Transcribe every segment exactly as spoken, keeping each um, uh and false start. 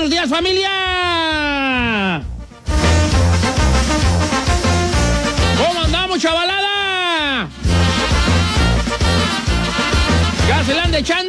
buenos días, familia. ¿Cómo andamos, chavalada? ¿Ya se la anda echando?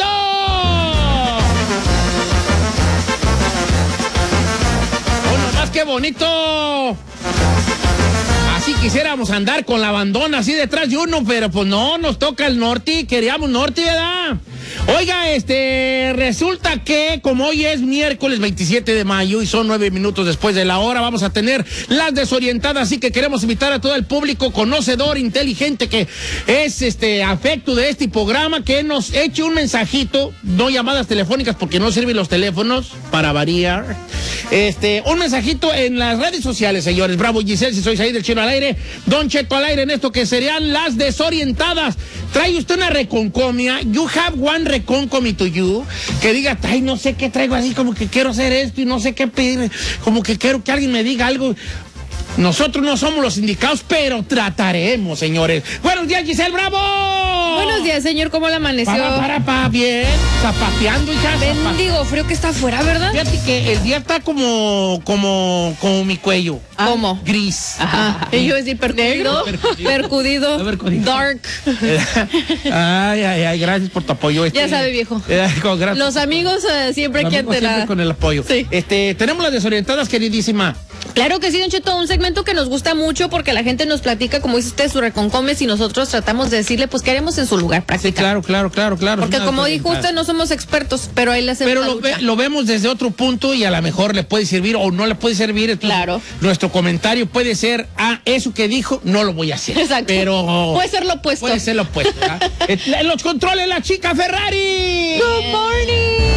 ¡Oh, nomás qué bonito! Así quisiéramos andar con la bandona así detrás de uno, pero pues no, nos toca el norte, queríamos norte, ¿verdad? Oiga, este, resulta que como hoy es miércoles veintisiete de mayo y son nueve minutos después de la hora, vamos a tener las desorientadas, así que queremos invitar a todo el público conocedor, inteligente, que es este afecto de este programa, que nos eche un mensajito, no llamadas telefónicas porque no sirven los teléfonos, para variar, este, un mensajito en las redes sociales, señores. Bravo Giselle, si sois ahí del Chino al aire, Don Cheto al aire, en esto que serían las desorientadas. ¿Trae usted una reconcomia? You have one reconcomi to you, que diga, ay, no sé qué traigo, así como que quiero hacer esto y no sé qué pedir, como que quiero que alguien me diga algo. Nosotros no somos los indicados, pero trataremos, señores. Buenos días, Giselle, bravo. Buenos días, señor, ¿cómo le amaneció? Para, para, para, bien, zapateando, hija. Bendigo frío que está afuera, ¿verdad? Fíjate que el día está como, como, como mi cuello. ¿Cómo? Gris. Ajá. Y yo decir percudido, percudido, percudido, dark. Ay, ay, ay, gracias por tu apoyo. Este, ya sabe, viejo. Eh, con, Los amigos eh, siempre hay que tener. Siempre con el apoyo. Sí. Este, tenemos las desorientadas, queridísima. Claro que sí, Don Cheto, un segmento que nos gusta mucho porque la gente nos platica, como dice usted, su reconcomes y nosotros tratamos de decirle, pues, qué haremos en su lugar prácticamente. Sí, claro, claro, claro, claro. Porque como dijo usted, no somos expertos, pero ahí le hacemos Pero la lo, lucha. ve, lo vemos desde otro punto y a lo mejor le puede servir o no le puede servir. Entonces, claro. Nuestro comentario puede ser, ah, eso que dijo, no lo voy a hacer. Exacto. Pero puede ser lo opuesto. Puede ser lo opuesto. En los controles, la chica Ferrari. Good morning.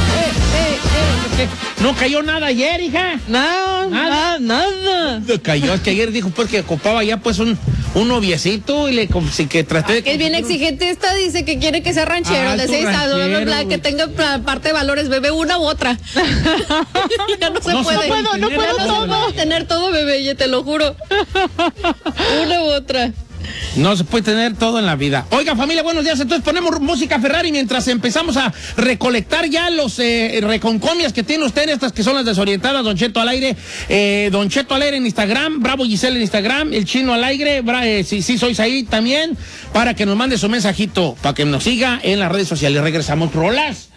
¿No cayó nada ayer, hija? No, nada, nada. No cayó, es que ayer dijo pues que ocupaba ya pues un, un noviecito y le como si que traté de... Que es bien exigente esta, dice que quiere que sea ranchero, ah, de seis a bla, bla, bla, que tenga parte de valores, bebé, una u otra. Ya no se no puede. Se puede no tener puedo todo. todo. Tener todo, bebé, ya te lo juro. Una u otra. No se puede tener todo en la vida. Oiga, familia, buenos días. Entonces ponemos música Ferrari mientras empezamos a recolectar ya los eh, reconcomias que tiene usted, estas que son las desorientadas. Don Cheto al aire, eh, Don Cheto al aire en Instagram, Bravo Giselle en Instagram, el Chino al aire, bra, eh, si sí, sí, sois ahí también, para que nos mande su mensajito, para que nos siga en las redes sociales. Regresamos, rolas.